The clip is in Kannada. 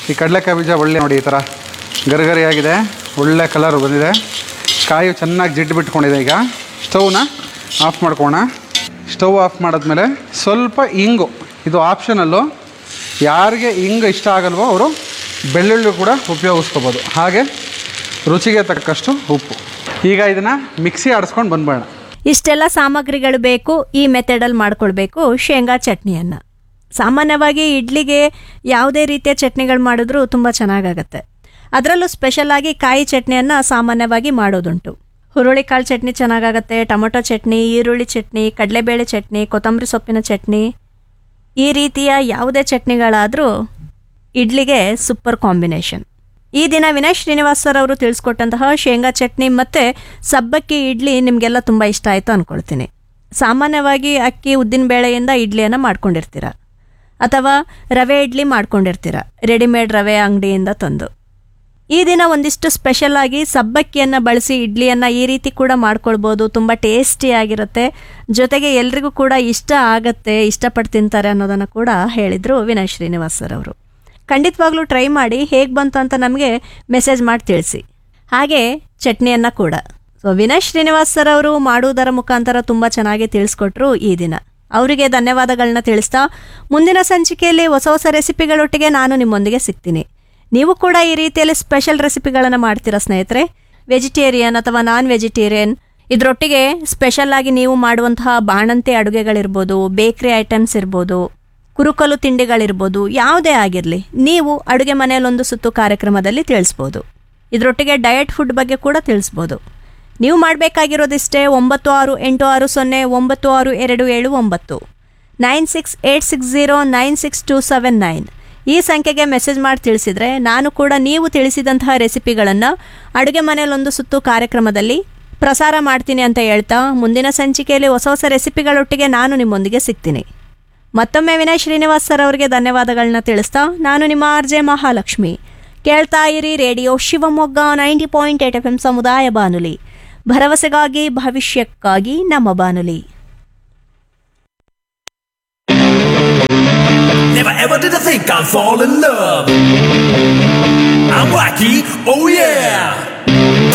ಈ ಕಡಲೆಕಾಯಿ ಬೀಜ ಒಳ್ಳೆ ನೋಡಿ ಈ ಥರ ಗರಿಗರಿಯಾಗಿದೆ, ಒಳ್ಳೆ ಕಲರ್ ಬಂದಿದೆ. ಕಾಯಿ ಚೆನ್ನಾಗಿ ಜಿಡ್ಡು ಬಿಟ್ಕೊಂಡಿದೆ. ಈಗ ಸ್ಟವ್ನ ಆಫ್ ಮಾಡ್ಕೋಣ. ಸ್ಟವ್ ಆಫ್ ಮಾಡಿದ್ಮೇಲೆ ಸ್ವಲ್ಪ ಇಂಗು, ಇದು ಆಪ್ಷನಲ್ಲು, ಯಾರಿಗೆ ಇಂಗು ಇಷ್ಟ ಆಗಲ್ವೋ ಅವರು ಬೆಳ್ಳುಳ್ಳಿ ಕೂಡ ಉಪಯೋಗಿಸ್ಕೋಬೋದು. ಹಾಗೆ ರುಚಿಗೆ ತಕ್ಕಷ್ಟು ಉಪ್ಪು. ಈಗ ಇದನ್ನು ಮಿಕ್ಸಿ ಆಡಿಸ್ಕೊಂಡು ಬಂದ್ಬೇಡ. ಇಷ್ಟೆಲ್ಲ ಸಾಮಗ್ರಿಗಳು ಬೇಕು ಈ ಮೆಥಡಲ್ಲಿ ಮಾಡ್ಕೊಳ್ಬೇಕು ಶೇಂಗಾ ಚಟ್ನಿಯನ್ನು. ಸಾಮಾನ್ಯವಾಗಿ ಇಡ್ಲಿಗೆ ಯಾವುದೇ ರೀತಿಯ ಚಟ್ನಿಗಳು ಮಾಡಿದ್ರೂ ತುಂಬ ಚೆನ್ನಾಗಾಗತ್ತೆ. ಅದರಲ್ಲೂ ಸ್ಪೆಷಲಾಗಿ ಕಾಯಿ ಚಟ್ನಿಯನ್ನು ಸಾಮಾನ್ಯವಾಗಿ ಮಾಡೋದುಂಟು. ಹುರುಳಿಕಾಳು ಚಟ್ನಿ ಚೆನ್ನಾಗಾಗತ್ತೆ, ಟೊಮೊಟೊ ಚಟ್ನಿ, ಈರುಳ್ಳಿ ಚಟ್ನಿ, ಕಡಲೆಬೇಳೆ ಚಟ್ನಿ, ಕೊತ್ತಂಬರಿ ಸೊಪ್ಪಿನ ಚಟ್ನಿ, ಈ ರೀತಿಯ ಯಾವುದೇ ಚಟ್ನಿಗಳಾದರೂ ಇಡ್ಲಿಗೆ ಸೂಪರ್ ಕಾಂಬಿನೇಷನ್. ಈ ದಿನ ವಿನಯ್ ಶ್ರೀನಿವಾಸ್ ಸರ್ ಅವರು ತಿಳಿಸ್ಕೊಟ್ಟಂತಹ ಶೇಂಗಾ ಚಟ್ನಿ ಮತ್ತು ಸಬ್ಬಕ್ಕಿ ಇಡ್ಲಿ ನಿಮಗೆಲ್ಲ ತುಂಬ ಇಷ್ಟ ಆಯಿತು ಅಂದ್ಕೊಳ್ತೀನಿ. ಸಾಮಾನ್ಯವಾಗಿ ಅಕ್ಕಿ ಉದ್ದಿನ ಬೇಳೆಯಿಂದ ಇಡ್ಲಿಯನ್ನು ಮಾಡ್ಕೊಂಡಿರ್ತೀರ, ಅಥವಾ ರವೆ ಇಡ್ಲಿ ಮಾಡ್ಕೊಂಡಿರ್ತೀರ ರೆಡಿಮೇಡ್ ರವೆ ಅಂಗಡಿಯಿಂದ ತಂದು. ಈ ದಿನ ಒಂದಿಷ್ಟು ಸ್ಪೆಷಲಾಗಿ ಸಬ್ಬಕ್ಕಿಯನ್ನು ಬಳಸಿ ಇಡ್ಲಿಯನ್ನು ಈ ರೀತಿ ಕೂಡ ಮಾಡ್ಕೊಳ್ಬೋದು. ತುಂಬ ಟೇಸ್ಟಿಯಾಗಿರುತ್ತೆ, ಜೊತೆಗೆ ಎಲ್ರಿಗೂ ಕೂಡ ಇಷ್ಟ ಆಗತ್ತೆ, ಇಷ್ಟಪಟ್ಟು ತಿಂತಾರೆ ಅನ್ನೋದನ್ನು ಕೂಡ ಹೇಳಿದರು ವಿನಯ್ ಶ್ರೀನಿವಾಸ್ ಸರ್ ಅವರು. ಖಂಡಿತವಾಗ್ಲೂ ಟ್ರೈ ಮಾಡಿ, ಹೇಗೆ ಬಂತು ಅಂತ ನಮಗೆ ಮೆಸೇಜ್ ಮಾಡಿ ತಿಳಿಸಿ. ಹಾಗೆ ಚಟ್ನಿಯನ್ನು ಕೂಡ ವಿನಯ್ ಶ್ರೀನಿವಾಸ್ ಸರ್ ಅವರು ಮಾಡುವುದರ ಮುಖಾಂತರ ತುಂಬ ಚೆನ್ನಾಗಿ ತಿಳಿಸ್ಕೊಟ್ರು ಈ ದಿನ. ಅವರಿಗೆ ಧನ್ಯವಾದಗಳನ್ನ ತಿಳಿಸ್ತಾ ಮುಂದಿನ ಸಂಚಿಕೆಯಲ್ಲಿ ಹೊಸ ಹೊಸ ರೆಸಿಪಿಗಳೊಟ್ಟಿಗೆ ನಾನು ನಿಮ್ಮೊಂದಿಗೆ ಸಿಗ್ತೀನಿ. ನೀವು ಕೂಡ ಈ ರೀತಿಯಲ್ಲಿ ಸ್ಪೆಷಲ್ ರೆಸಿಪಿಗಳನ್ನು ಮಾಡ್ತೀರಾ ಸ್ನೇಹಿತರೆ? ವೆಜಿಟೇರಿಯನ್ ಅಥವಾ ನಾನ್ ವೆಜಿಟೇರಿಯನ್, ಇದರೊಟ್ಟಿಗೆ ಸ್ಪೆಷಲ್ಲಾಗಿ ನೀವು ಮಾಡುವಂತಹ ಬಾಣಂತಿ ಅಡುಗೆಗಳಿರ್ಬೋದು, ಬೇಕ್ರಿ ಐಟಮ್ಸ್ ಇರ್ಬೋದು, ಕುರುಕಲು ತಿಂಡಿಗಳಿರ್ಬೋದು, ಯಾವುದೇ ಆಗಿರಲಿ ನೀವು ಅಡುಗೆ ಮನೆಯಲ್ಲೊಂದು ಸುತ್ತು ಕಾರ್ಯಕ್ರಮದಲ್ಲಿ ತಿಳಿಸ್ಬೋದು. ಇದರೊಟ್ಟಿಗೆ ಡಯಟ್ ಫುಡ್ ಬಗ್ಗೆ ಕೂಡ ತಿಳಿಸ್ಬೋದು. ನೀವು ಮಾಡಬೇಕಾಗಿರೋದಿಷ್ಟೇ 9660962779 9686096279 ಈ ಸಂಖ್ಯೆಗೆ ಮೆಸೇಜ್ ಮಾಡಿ ತಿಳಿಸಿದರೆ ನಾನು ಕೂಡ ನೀವು ತಿಳಿಸಿದಂತಹ ರೆಸಿಪಿಗಳನ್ನು ಅಡುಗೆ ಮನೆಯಲ್ಲೊಂದು ಸುತ್ತು ಕಾರ್ಯಕ್ರಮದಲ್ಲಿ ಪ್ರಸಾರ ಮಾಡ್ತೀನಿ ಅಂತ ಹೇಳ್ತಾ ಮುಂದಿನ ಸಂಚಿಕೆಯಲ್ಲಿ ಹೊಸ ಹೊಸ ರೆಸಿಪಿಗಳೊಟ್ಟಿಗೆ ನಾನು ನಿಮ್ಮೊಂದಿಗೆ ಸಿಗ್ತೀನಿ. ಮತ್ತೊಮ್ಮೆ ವಿನಯ್ ಶ್ರೀನಿವಾಸ್ ಸರ್ ಅವರಿಗೆ ಧನ್ಯವಾದಗಳನ್ನ ತಿಳಿಸ್ತಾ ನಾನು ನಿಮ್ಮ RJ ಮಹಾಲಕ್ಷ್ಮಿ. ಕೇಳ್ತಾ ಇರಿ ರೇಡಿಯೋ ಶಿವಮೊಗ್ಗ 90.8 FM ಸಮುದಾಯ ಬಾನುಲಿ, ಭರವಸೆಗಾಗಿ ಭವಿಷ್ಯಕ್ಕಾಗಿ ನಮ್ಮ ಬಾನುಲಿ. Never ever did I think I'd fall in love. I'm wacky, oh